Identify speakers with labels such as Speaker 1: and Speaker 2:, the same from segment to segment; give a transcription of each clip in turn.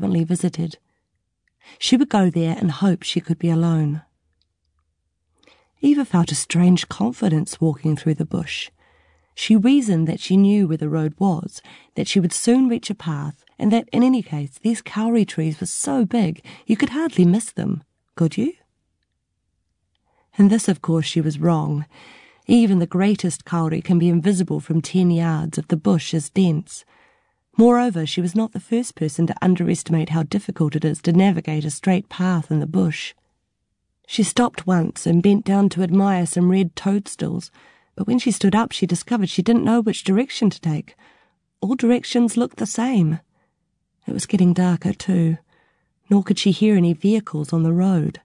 Speaker 1: frequently visited. She would go there and hope she could be alone. Eva felt a strange confidence walking through the bush. She reasoned that she knew where the road was, that she would soon reach a path, and that, in any case, these kauri trees were so big you could hardly miss them, could you? In this, of course, she was wrong. Even the greatest kauri can be invisible from 10 yards if the bush is dense. Moreover, she was not the first person to underestimate how difficult it is to navigate a straight path in the bush. She stopped once and bent down to admire some red toadstools, but when she stood up she discovered she didn't know which direction to take. All directions looked the same. It was getting darker too, nor could she hear any vehicles on the road.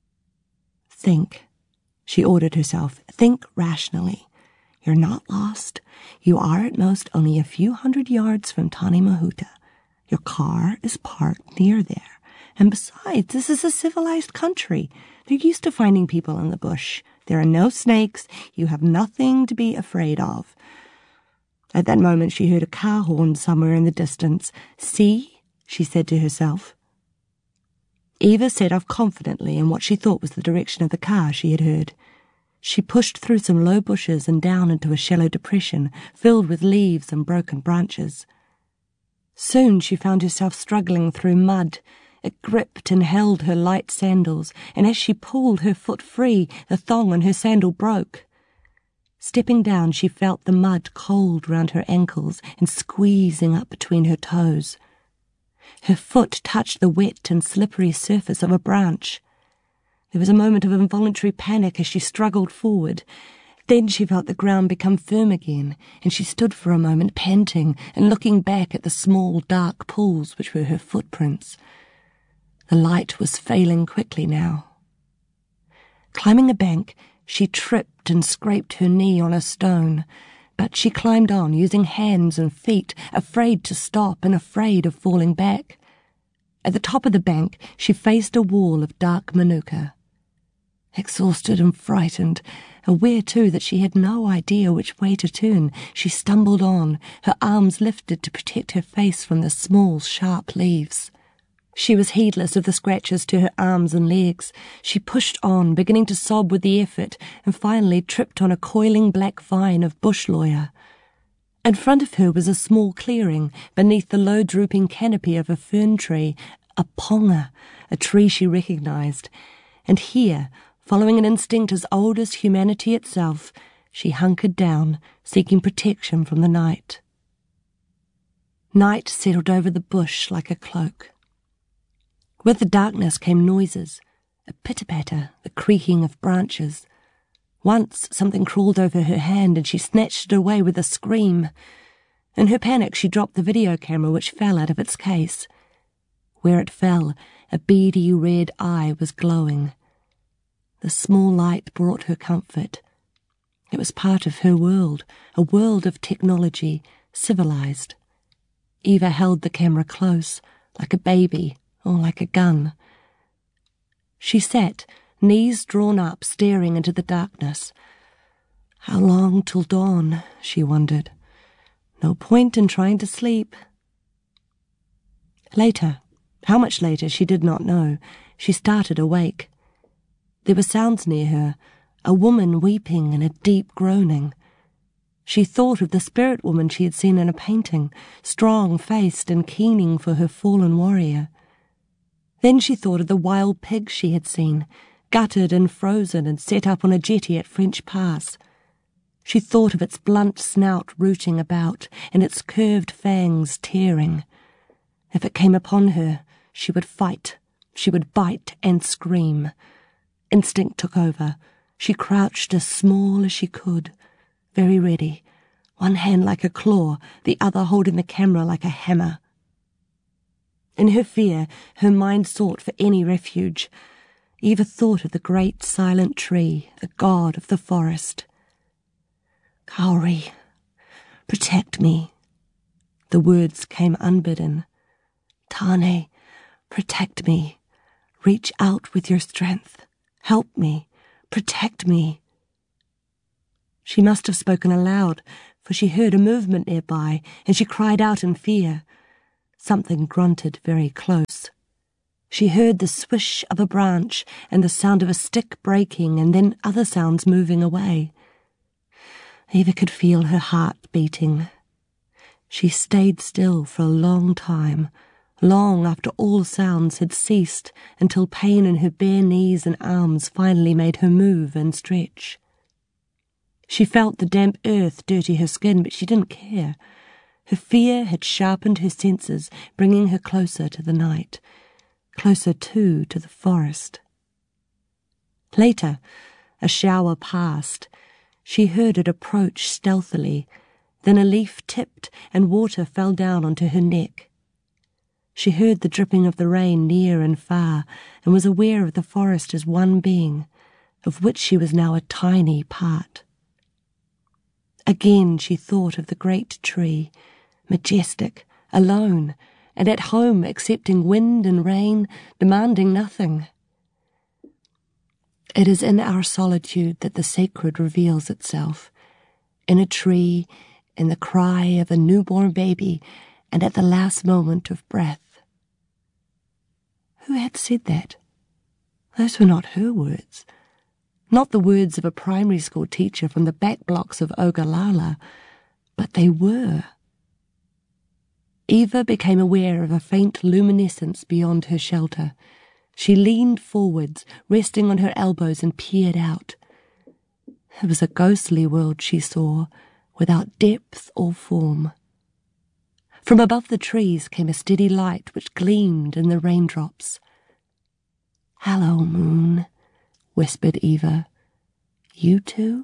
Speaker 1: Think, she ordered herself. Think rationally. You're not lost. You are at most only a few hundred yards from Tani Mahuta. Your car is parked near there. And besides, this is a civilized country. They're used to finding people in the bush. There are no snakes. You have nothing to be afraid of. At that moment she heard a car horn somewhere in the distance. See, she said to herself. Eva set off confidently in what she thought was the direction of the car she had heard. She pushed through some low bushes and down into a shallow depression filled with leaves and broken branches. Soon she found herself struggling through mud. It gripped and held her light sandals, and as she pulled her foot free, the thong on her sandal broke. Stepping down, she felt the mud cold round her ankles and squeezing up between her toes. Her foot touched the wet and slippery surface of a branch. There was a moment of involuntary panic as she struggled forward. Then she felt the ground become firm again, and she stood for a moment panting and looking back at the small dark pools which were her footprints. The light was failing quickly now. Climbing a bank, she tripped and scraped her knee on a stone, but she climbed on, using hands and feet, afraid to stop and afraid of falling back. At the top of the bank, she faced a wall of dark manuka. Exhausted and frightened, aware too that she had no idea which way to turn, she stumbled on, her arms lifted to protect her face from the small, sharp leaves. She was heedless of the scratches to her arms and legs. She pushed on, beginning to sob with the effort, and finally tripped on a coiling black vine of bush lawyer. In front of her was a small clearing, beneath the low drooping canopy of a fern tree, a ponga, a tree she recognized. And here, following an instinct as old as humanity itself, she hunkered down, seeking protection from the night. Night settled over the bush like a cloak. With the darkness came noises, a pitter-patter, the creaking of branches. Once something crawled over her hand and she snatched it away with a scream. In her panic she dropped the video camera which fell out of its case. Where it fell, a beady red eye was glowing. The small light brought her comfort. It was part of her world, a world of technology, civilized. Eva held the camera close, like a baby or like a gun. She sat, knees drawn up, staring into the darkness. How long till dawn, she wondered. No point in trying to sleep. Later, how much later she did not know, she started awake. There were sounds near her, a woman weeping and a deep groaning. She thought of the spirit woman she had seen in a painting, strong-faced and keening for her fallen warrior. Then she thought of the wild pigs she had seen, gutted and frozen and set up on a jetty at French Pass. She thought of its blunt snout rooting about and its curved fangs tearing. If it came upon her, she would fight, she would bite and scream. Instinct took over. She crouched as small as she could, very ready, one hand like a claw, the other holding the camera like a hammer. In her fear, her mind sought for any refuge. Eva thought of the great silent tree, the god of the forest. Kauri, protect me. The words came unbidden. Tane, protect me. Reach out with your strength. Help me. Protect me. She must have spoken aloud, for she heard a movement nearby, and she cried out in fear. Something grunted very close. She heard the swish of a branch and the sound of a stick breaking and then other sounds moving away. Eva could feel her heart beating. She stayed still for a long time, long after all sounds had ceased, until pain in her bare knees and arms finally made her move and stretch. She felt the damp earth dirty her skin, but she didn't care. Her fear had sharpened her senses, bringing her closer to the night, closer too to the forest. Later, a shower passed. She heard it approach stealthily. Then a leaf tipped and water fell down onto her neck. She heard the dripping of the rain near and far and was aware of the forest as one being, of which she was now a tiny part. Again she thought of the great tree, majestic, alone, and at home accepting wind and rain, demanding nothing. It is in our solitude that the sacred reveals itself, in a tree, in the cry of a newborn baby, and at the last moment of breath. Who had said that? Those were not her words, not the words of a primary school teacher from the back blocks of Ogallala, but they were. Eva became aware of a faint luminescence beyond her shelter. She leaned forwards, resting on her elbows, and peered out. It was a ghostly world she saw, without depth or form. From above the trees came a steady light which gleamed in the raindrops. "Hello, moon," whispered Eva. "You too?"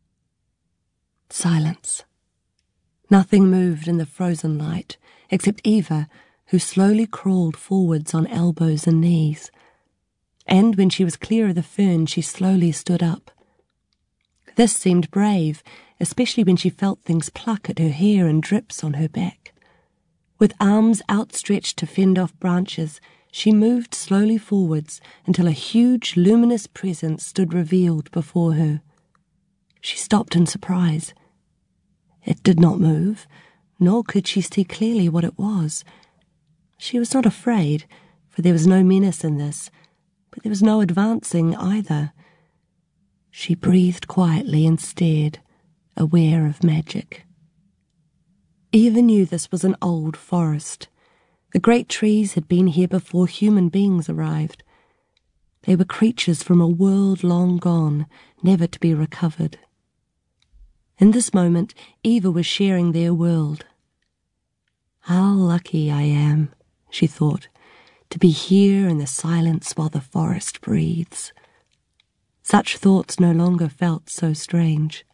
Speaker 1: Silence. Nothing moved in the frozen light, except Eva, who slowly crawled forwards on elbows and knees. And when she was clear of the fern, she slowly stood up. This seemed brave, especially when she felt things pluck at her hair and drips on her back. With arms outstretched to fend off branches, she moved slowly forwards until a huge, luminous presence stood revealed before her. She stopped in surprise. It did not move, nor could she see clearly what it was. She was not afraid, for there was no menace in this, but there was no advancing either. She breathed quietly and stared, aware of magic. Eva knew this was an old forest. The great trees had been here before human beings arrived. They were creatures from a world long gone, never to be recovered. In this moment, Eva was sharing their world. How lucky I am, she thought, to be here in the silence while the forest breathes. Such thoughts no longer felt so strange.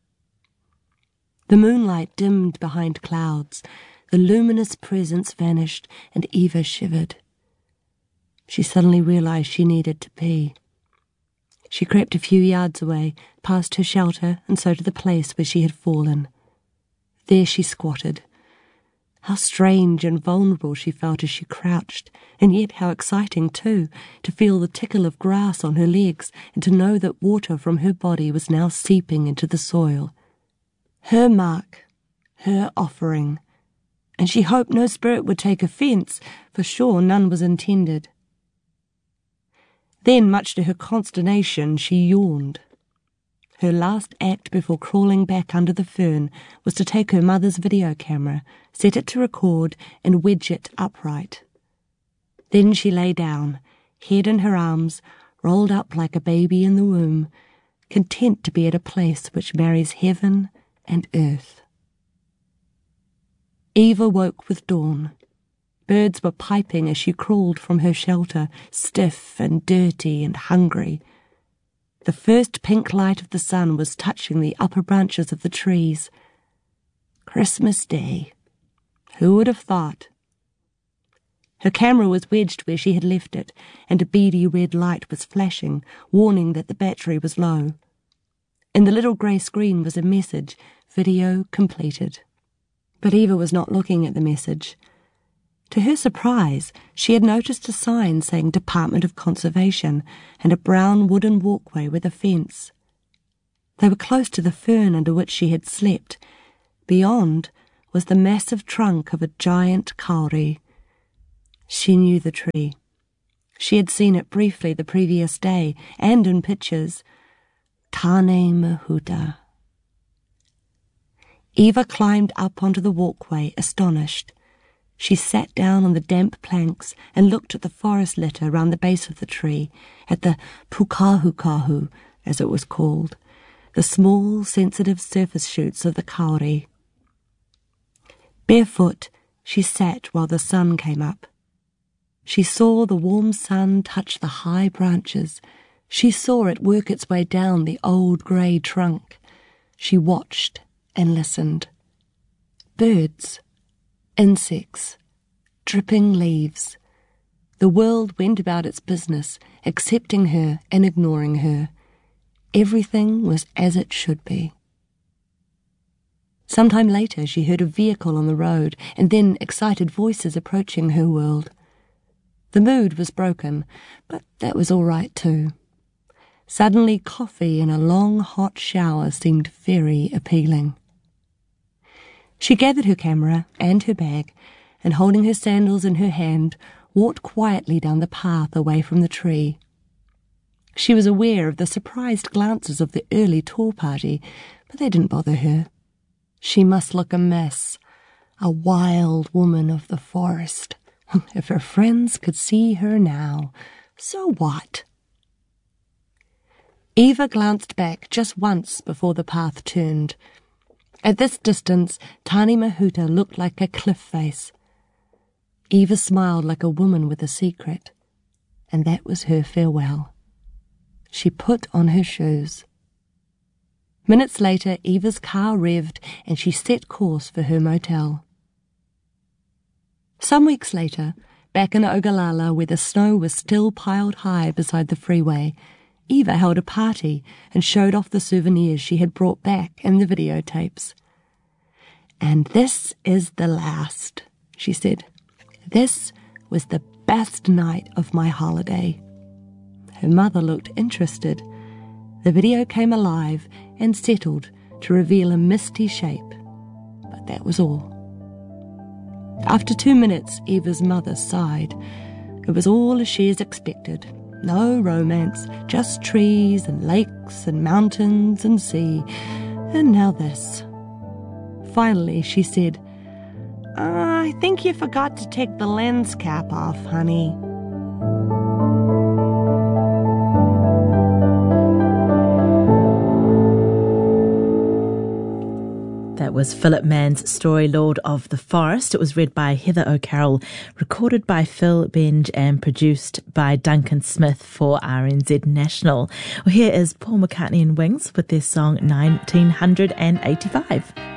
Speaker 1: The moonlight dimmed behind clouds, the luminous presence vanished, and Eva shivered. She suddenly realized she needed to pee. She crept a few yards away, past her shelter, and so to the place where she had fallen. There she squatted. How strange and vulnerable she felt as she crouched, and yet how exciting, too, to feel the tickle of grass on her legs and to know that water from her body was now seeping into the soil. Her mark, her offering, and she hoped no spirit would take offence, for sure none was intended. Then, much to her consternation, she yawned. Her last act before crawling back under the fern was to take her mother's video camera, set it to record, and wedge it upright. Then she lay down, head in her arms, rolled up like a baby in the womb, content to be at a place which marries heaven and earth. Eva woke with dawn. Birds were piping as she crawled from her shelter, stiff and dirty and hungry. The first pink light of the sun was touching the upper branches of the trees. Christmas Day. Who would have thought? Her camera was wedged where she had left it, and a beady red light was flashing, warning that the battery was low. In the little grey screen was a message, video completed. But Eva was not looking at the message. To her surprise, she had noticed a sign saying Department of Conservation and a brown wooden walkway with a fence. They were close to the fern under which she had slept. Beyond was the massive trunk of a giant kauri, She knew the tree. She had seen it briefly the previous day, and in pictures. Tane Mahuta. Eva climbed up onto the walkway, astonished. She sat down on the damp planks and looked at the forest litter round the base of the tree, at the pukahukahu, as it was called, the small, sensitive surface shoots of the kauri. Barefoot, she sat while the sun came up. She saw the warm sun touch the high branches. She saw it work its way down the old grey trunk. She watched and listened. Birds, insects, dripping leaves. The world went about its business, accepting her and ignoring her. Everything was as it should be. Sometime later she heard a vehicle on the road, and then excited voices approaching her world. The mood was broken, but that was all right too. Suddenly coffee and a long hot shower seemed very appealing. She gathered her camera and her bag, and holding her sandals in her hand, walked quietly down the path away from the tree. She was aware of the surprised glances of the early tour party, but they didn't bother her. She must look a mess, a wild woman of the forest. If her friends could see her now, so what? Eva glanced back just once before the path turned. At this distance, Tane Mahuta looked like a cliff face. Eva smiled like a woman with a secret, and that was her farewell. She put on her shoes. Minutes later, Eva's car revved and she set course for her motel. Some weeks later, back in Ogallala, where the snow was still piled high beside the freeway, Eva held a party and showed off the souvenirs she had brought back and the videotapes. "And this is the last," she said. "This was the best night of my holiday." Her mother looked interested. The video came alive and settled to reveal a misty shape, but that was all. After 2 minutes, Eva's mother sighed. It was all as she had expected. No romance, just trees and lakes and mountains and sea. And now this. Finally, she said, "I think you forgot to take the lens cap off, honey."
Speaker 2: That was Philip Mann's story, Lord of the Forest. It was read by Heather O'Carroll, recorded by Phil Benge and produced by Duncan Smith for RNZ National. Well, here is Paul McCartney and Wings with their song 1985.